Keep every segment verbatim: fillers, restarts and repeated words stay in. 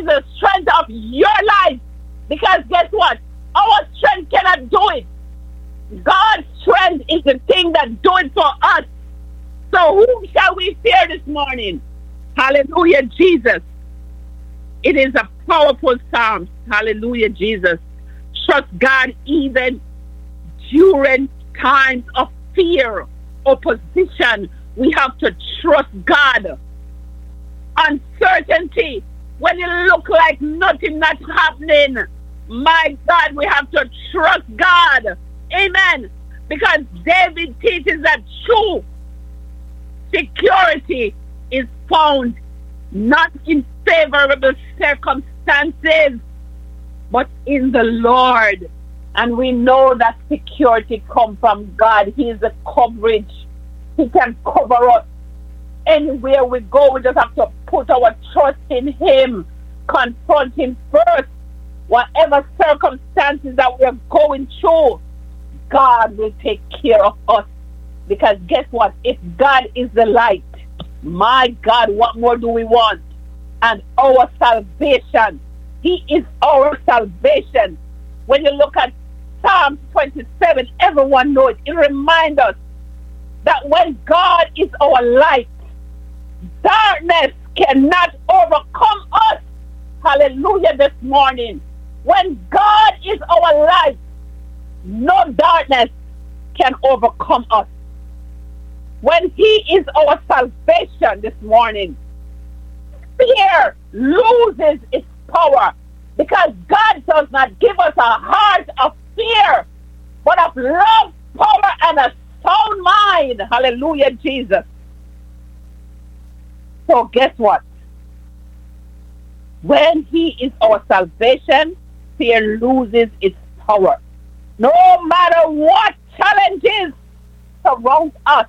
is the strength of your life. Because guess what? Our strength cannot do it. God's strength is the thing that do it for us. So whom shall we fear this morning? Hallelujah, Jesus. It is a powerful psalm. Hallelujah, Jesus. Trust God even during times of fear, opposition. We have to trust God. Uncertainty. When it look like nothing not happening, my God, we have to trust God. Amen. Because David teaches that true security is found not in favorable circumstances, but in the Lord. And we know that security comes from God. He is a coverage. He can cover us. Anywhere we go, we just have to put our trust in Him. Confront Him first. Whatever circumstances that we are going through, God will take care of us. Because guess what? If God is the light, my God, what more do we want? And our salvation. He is our salvation. When you look at Psalm twenty-seven, everyone knows it. It reminds us that when God is our light, darkness cannot overcome us. Hallelujah this morning. When God is our light, no darkness can overcome us. When He is our salvation this morning, fear loses its power, because God does not give us a heart of fear, but of love, power, and a sound mind. Hallelujah, Jesus. So guess what? When He is our salvation, fear loses its power. No matter what challenges surround us,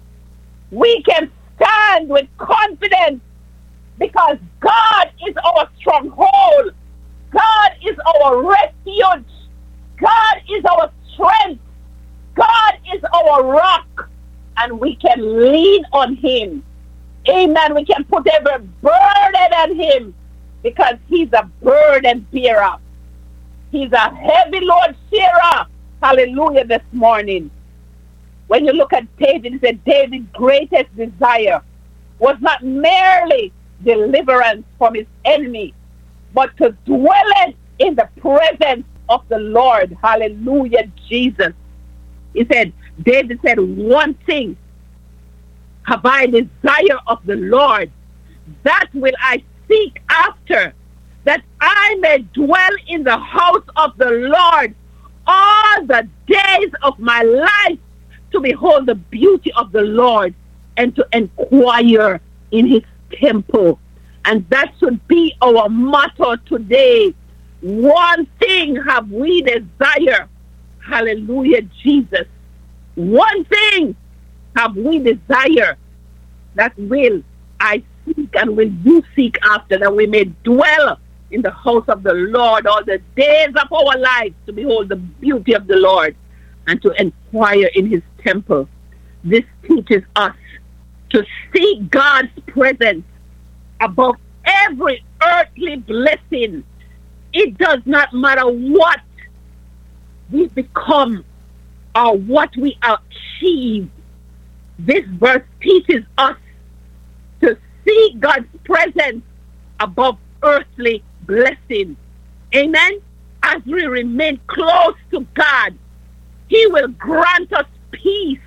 we can stand with confidence, because God is our stronghold. God is our refuge. God is our strength. God is our rock. And we can lean on Him. Amen. We can put every burden on Him, because He's a burden bearer. He's a heavy load sharer. Hallelujah this morning. When you look at David, it said David's greatest desire was not merely deliverance from his enemy, but to dwell in the presence of the Lord. Hallelujah, Jesus. He said, David said, one thing have I desire of the Lord, that will I seek after, that I may dwell in the house of the Lord all the days of my life, to behold the beauty of the Lord and to inquire in His temple. And that should be our motto today. One thing have we desire. Hallelujah, Jesus. One thing have we desire, that will I seek and will you seek after, that we may dwell in the house of the Lord all the days of our lives, to behold the beauty of the Lord and to inquire in His temple. This teaches us to seek God's presence above every earthly blessing. It does not matter what we become or what we achieve. This verse teaches us to seek God's presence above earthly blessing. Amen. As we remain close to God, He will grant us peace,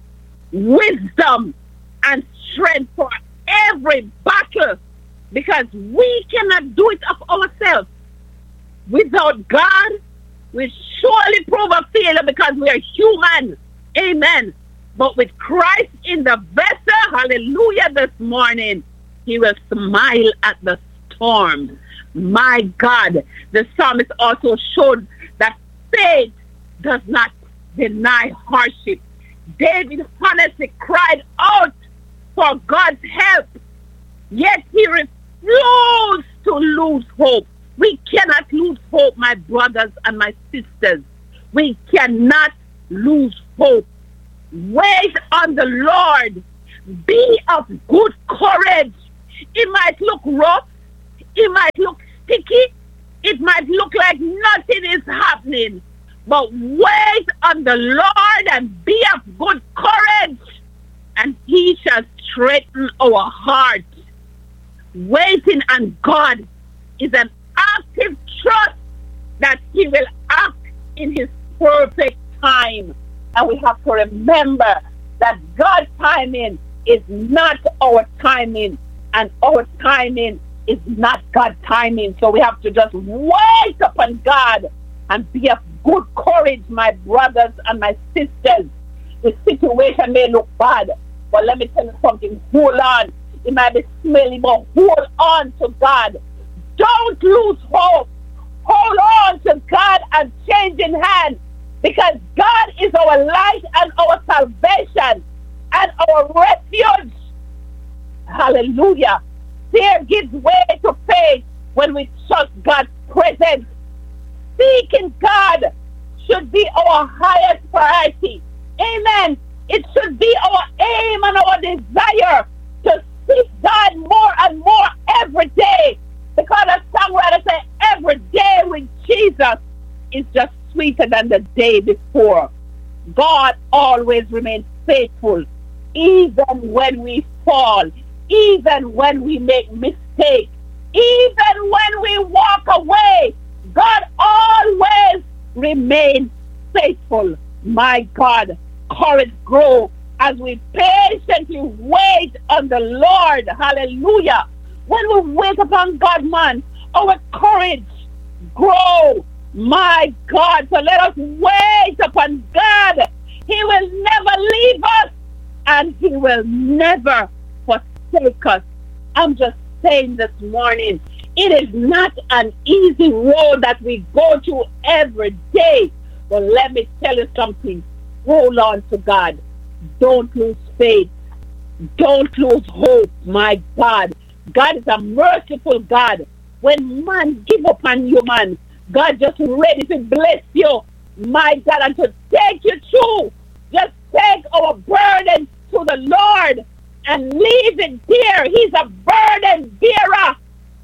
wisdom, and strength for every battle, because we cannot do it of ourselves. Without God, we surely prove a failure, because we are human. Amen. But with Christ in the vessel, hallelujah, this morning, He will smile at the storm. My God, the psalmist also showed that faith does not deny hardship. David honestly cried out for God's help, yet he refused to lose hope. We cannot lose hope, my brothers and my sisters. We cannot lose hope. Wait on the Lord. Be of good courage. It might look rough. It might look might look like nothing is happening, but wait on the Lord and be of good courage, and he shall strengthen our heart. Waiting on God is an active trust that he will act in his perfect time. And we have to remember that God's timing is not our timing, and our timing is not God's timing. So we have to just wait upon God and be of good courage, my brothers and my sisters. The situation may look bad, but let me tell you something. Hold on. It might be smelly, but hold on to God. Don't lose hope. Hold on to God and change in hand, because God is our light and our salvation and our refuge. Hallelujah. Fear gives way to faith when we trust God's presence. Seeking God should be our highest priority. Amen. It should be our aim and our desire to seek God more and more every day. Because the songwriter said, every day with Jesus is just sweeter than the day before. God always remains faithful, even when we fall, even when we make mistakes, even when we walk away. God always remains faithful. My God, courage grow as we patiently wait on the Lord. Hallelujah. When we wait upon God, man, our courage grow. My God, so let us wait upon God. He will never leave us, and he will never forsake us. I'm just saying this morning, it is not an easy road that we go through every day. But let me tell you something. Hold on to God. Don't lose faith. Don't lose hope. My God. God is a merciful God. When man give up on you, man, God just ready to bless you. My God, and to take you through. Just take our burden to the Lord and leave it there. He's a burden bearer.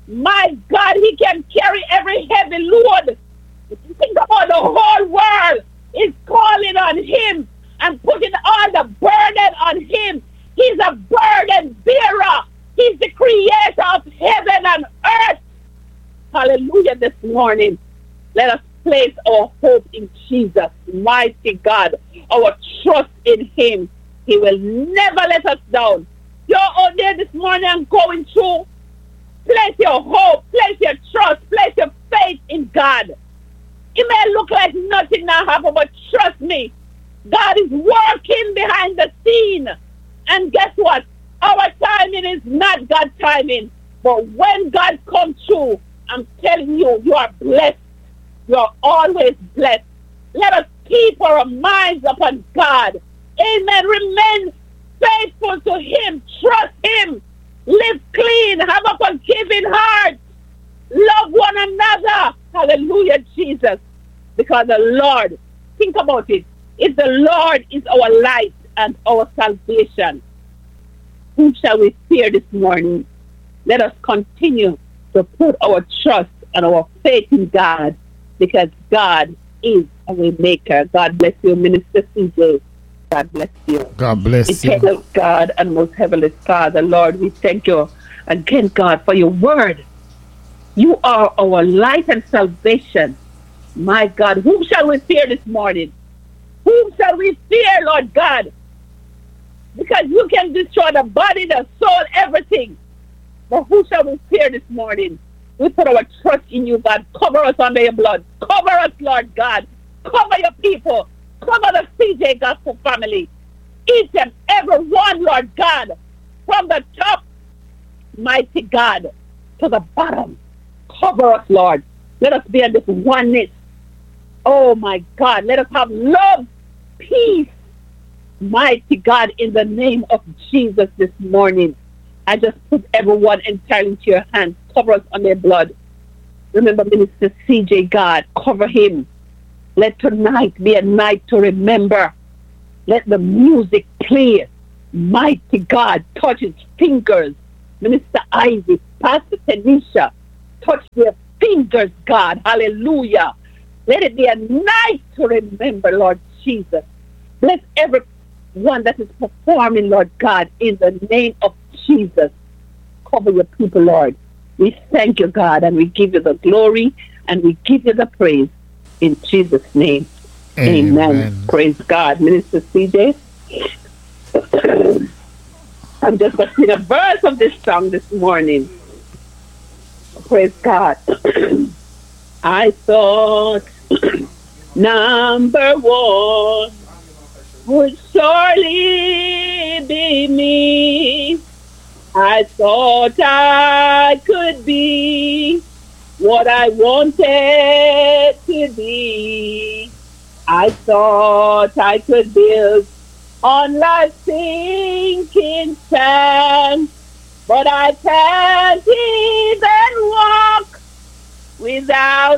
My God, he can carry every heavy load. If you think about the whole world is calling on him and putting all the burden on him. He's a burden bearer. He's the creator of heaven and earth. Hallelujah. This morning, let us place our hope in Jesus, mighty God, our trust in him. He will never let us down. You're out there this morning and going through. Place your hope, place your trust, place your faith in God. It may look like nothing now happen, but trust me, God is working behind the scene. And guess what? Our timing is not God's timing. But when God comes through, I'm telling you, you are blessed. You are always blessed. Let us keep our minds upon God. Amen. Remain faithful to him. Trust him. Live clean. Have a forgiving heart. Love one another. Hallelujah, Jesus. Because the Lord, think about it. If the Lord is our light and our salvation, whom shall we fear this morning? Let us continue to put our trust and our faith in God, because God is our maker. God bless you, Minister C J. God bless you. God bless you. Eternal God and most heavenly Father, Lord, we thank you again, God, for your word. You are our light and salvation. My God, whom shall we fear this morning? Whom shall we fear, Lord God? Because you can destroy the body, the soul, everything. But who shall we fear this morning? We put our trust in you, God. Cover us under your blood. Cover us, Lord God. Cover your people. Cover the C J Gospel family. Each and every one, Lord God. From the top, mighty God, to the bottom. Cover us, Lord. Let us be in this oneness. Oh, my God. Let us have love, peace. Mighty God, in the name of Jesus this morning, I just put everyone entirely into your hands. Cover us on their blood. Remember Minister C J, God. Cover him. Let tonight be a night to remember. Let the music play. Mighty God, touch his fingers. Minister Ivy, Pastor Tanisha, touch their fingers, God. Hallelujah. Let it be a night to remember, Lord Jesus. Bless everyone that is performing, Lord God, in the name of Jesus. Cover your people, Lord. We thank you, God, and we give you the glory and we give you the praise in Jesus' name. Amen. Amen. Praise God. Minister C J, I'm just going to sing a verse of this song this morning. Praise God. I thought number one would surely be me. I thought I could be what I wanted to be. I thought I could build on life's sinking sand, but I can't even walk without